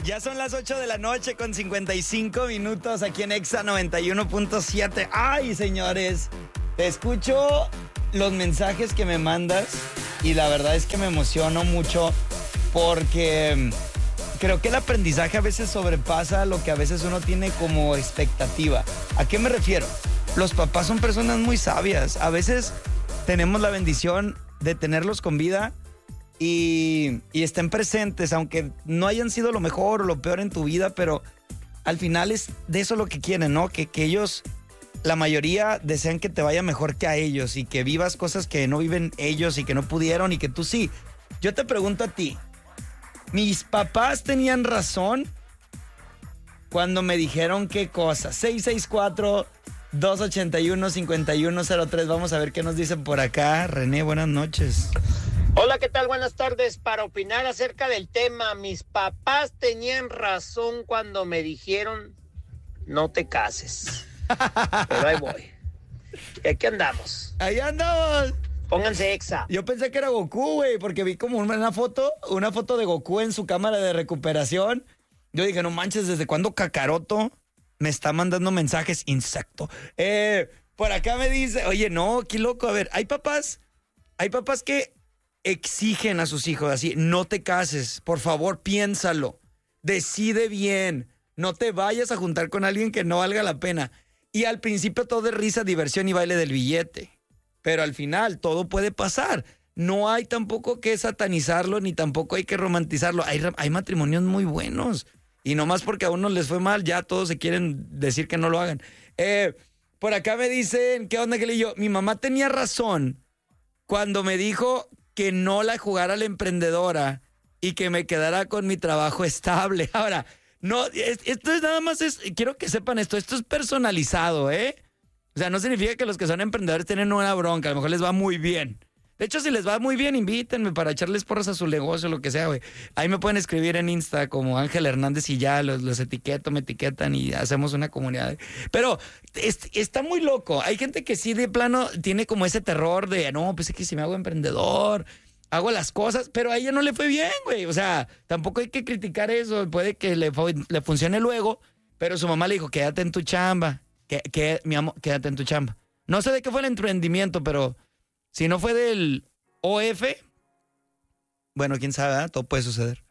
Ya son las 8 de la noche con 55 minutos aquí en Exa 91.7. Ay, señores, te escucho los mensajes que me mandas y la verdad es que me emociono mucho porque creo que el aprendizaje a veces sobrepasa lo que a veces uno tiene como expectativa. ¿A qué me refiero? Los papás son personas muy sabias. A veces tenemos la bendición de tenerlos con vida y estén presentes, aunque no hayan sido lo mejor o lo peor en tu vida, pero al final es de eso lo que quieren, ¿no? Que ellos, la mayoría, desean que te vaya mejor que a ellos y que vivas cosas que no viven ellos y que no pudieron y que tú sí. Yo te pregunto a ti, ¿mis papás tenían razón cuando me dijeron qué cosa? 664-281-5103. Vamos a ver qué nos dicen por acá. René, buenas noches. Hola, ¿qué tal? Buenas tardes. Para opinar acerca del tema, mis papás tenían razón cuando me dijeron no te cases. Pero ahí voy. Y aquí andamos. Ahí andamos. Pónganse Exa. Yo pensé que era Goku, güey, porque vi como una foto de Goku en su cámara de recuperación. Yo dije, no manches, ¿desde cuándo Kakaroto me está mandando mensajes? Insecto. Por acá me dice, oye, no, qué loco. A ver, hay papás que exigen a sus hijos así, no te cases, por favor, piénsalo, decide bien, no te vayas a juntar con alguien que no valga la pena. Y al principio todo es risa, diversión y baile del billete, pero al final todo puede pasar. No hay tampoco que satanizarlo, ni tampoco hay que romantizarlo. Hay matrimonios muy buenos, y nomás porque a uno les fue mal, ya todos se quieren decir que no lo hagan. Por acá me dicen, ¿qué onda, Gelillo? Mi mamá tenía razón cuando me dijo que no la jugara la emprendedora y que me quedara con mi trabajo estable. Ahora, no, esto es nada más, quiero que sepan esto es personalizado, ¿eh? O sea, no significa que los que son emprendedores tienen una bronca, a lo mejor les va muy bien. De hecho, si les va muy bien, invítenme para echarles porras a su negocio, lo que sea, güey. Ahí me pueden escribir en Insta como Ángel Hernández y ya los etiqueto, me etiquetan y hacemos una comunidad. Pero está muy loco. Hay gente que sí de plano tiene como ese terror de, no, pues es que si me hago emprendedor, hago las cosas, pero a ella no le fue bien, güey. O sea, tampoco hay que criticar eso. Puede que le funcione luego, pero su mamá le dijo, quédate en tu chamba. Mi amor, quédate en tu chamba. No sé de qué fue el emprendimiento, pero si no fue del OF, bueno, quién sabe, ¿eh? Todo puede suceder.